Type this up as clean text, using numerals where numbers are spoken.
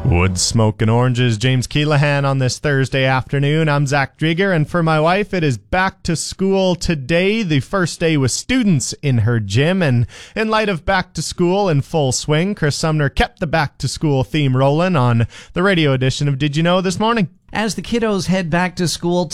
Wood, smoke, and oranges. James Keelahan on this Thursday afternoon. I'm Zach Drieger, and for my wife, it is back to school today, the first day with students in her gym. And in light of back to school in full swing, Chris Sumner kept the back to school theme rolling on the radio edition of Did You Know this morning. As the kiddos head back to school